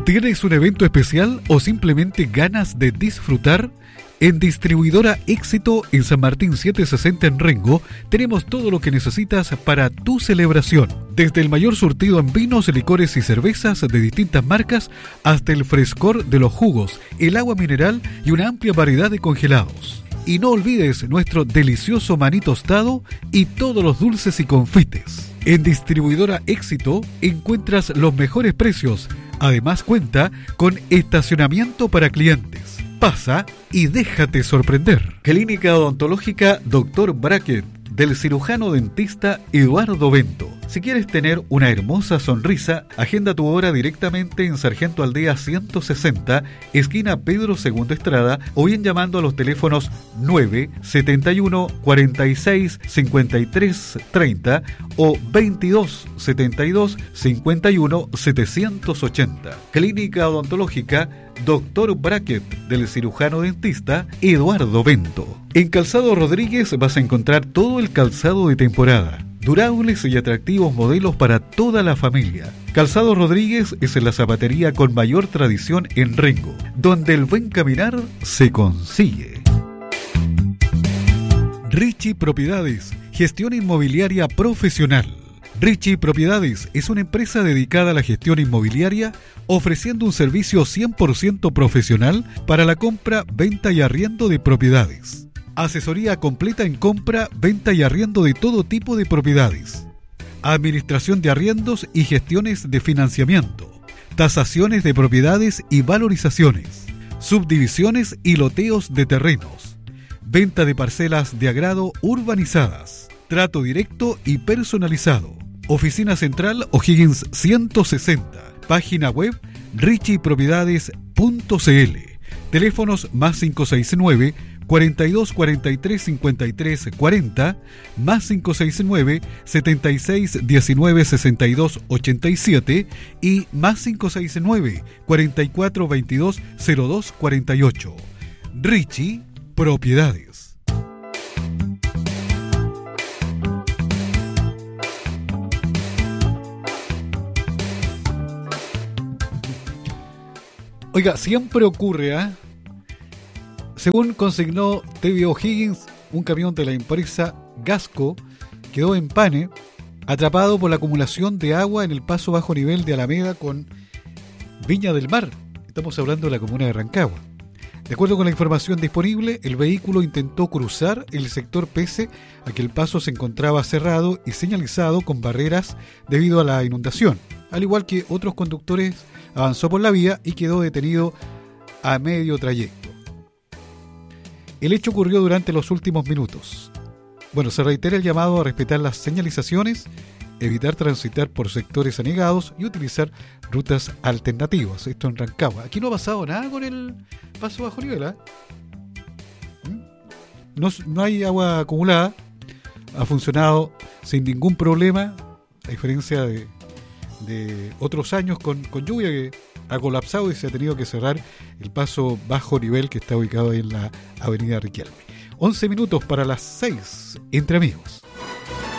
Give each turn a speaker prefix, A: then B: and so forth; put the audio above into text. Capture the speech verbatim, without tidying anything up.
A: ¿Tienes un evento especial o simplemente ganas de disfrutar? En Distribuidora Éxito en San Martín setecientos sesenta en Rengo tenemos todo lo que necesitas para tu celebración. Desde el mayor surtido en vinos, licores y cervezas de distintas marcas hasta el frescor de los jugos, el agua mineral y una amplia variedad de congelados. Y no olvides nuestro delicioso maní tostado y todos los dulces y confites. En Distribuidora Éxito encuentras los mejores precios. Además cuenta con estacionamiento para clientes. Pasa y déjate sorprender. Clínica Odontológica doctor Brackett, del cirujano dentista Eduardo Bento. Si quieres tener una hermosa sonrisa, agenda tu hora directamente en Sargento Aldea ciento sesenta, esquina Pedro segundo Estrada, o bien llamando a los teléfonos nueve setenta y uno cuarenta y seis cincuenta y tres treinta o veintidós setenta y dos cincuenta y uno setecientos ochenta. Clínica Odontológica doctor Brackett, del cirujano dentista Eduardo Bento. En Calzado Rodríguez vas a encontrar todo el calzado de temporada, durables y atractivos modelos para toda la familia. Calzado Rodríguez es la zapatería con mayor tradición en Rengo, donde el buen caminar se consigue. Richie Propiedades, gestión inmobiliaria profesional. Richie Propiedades es una empresa dedicada a la gestión inmobiliaria, ofreciendo un servicio cien por ciento profesional para la compra, venta y arriendo de propiedades. Asesoría completa en compra, venta y arriendo de todo tipo de propiedades. Administración de arriendos y gestiones de financiamiento. Tasaciones de propiedades y valorizaciones. Subdivisiones y loteos de terrenos. Venta de parcelas de agrado urbanizadas. Trato directo y personalizado. Oficina Central O'Higgins ciento sesenta. Página web richie propiedades punto c l. Teléfonos más cinco seis nueve, cuarenta y dos cuarenta y tres cincuenta y tres cuarenta, más cinco seis nueve, setenta y seis diecinueve sesenta y dos ochenta y siete y más cinco seis nueve, cuarenta y cuatro veintidós cero dos cuarenta y ocho. Richie Propiedades. Oiga, siempre ocurre, ¿eh? Según consignó T V O'Higgins, un camión de la empresa Gasco quedó en Pane, atrapado por la acumulación de agua en el paso bajo nivel de Alameda con Viña del Mar. Estamos hablando de la comuna de Rancagua. De acuerdo con la información disponible, el vehículo intentó cruzar el sector pese a que el paso se encontraba cerrado y señalizado con barreras debido a la inundación. Al igual que otros conductores, avanzó por la vía y quedó detenido a medio trayecto. El hecho ocurrió durante los últimos minutos. Bueno, se reitera el llamado a respetar las señalizaciones, evitar transitar por sectores anegados y utilizar rutas alternativas. Esto en Rancagua. Aquí no ha pasado nada con el paso bajo nivel, ¿eh? No, no hay agua acumulada. Ha funcionado sin ningún problema, a diferencia de, de otros años con, con lluvia que ha colapsado y se ha tenido que cerrar el paso bajo nivel que está ubicado ahí en la avenida Riquelme. once minutos para las seis, entre amigos.